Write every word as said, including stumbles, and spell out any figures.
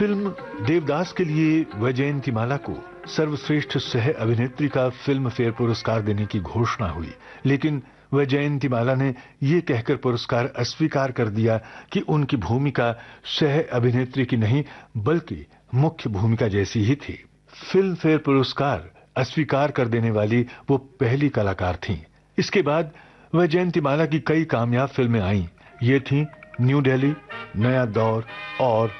Film Devdas के लिए वैजयंतीमाला को सर्वश्रेष्ठ सह अभिनेत्री का फिल्म फेयर पुरस्कार देने की घोषणा हुई, लेकिन वैजयंतीमाला ने ये कहकर पुरस्कार अस्वीकार कर दिया कि उनकी भूमिका सह अभिनेत्री की नहीं बल्कि मुख्य भूमिका जैसी ही थी। फिल्म फेयर पुरस्कार अस्वीकार कर देने वाली वो पहली कलाकार थीं। इसके बाद वैजयंतीमाला की कई कामयाब फिल्में आईं। ये थीं न्यू दिल्ली, नया दौर और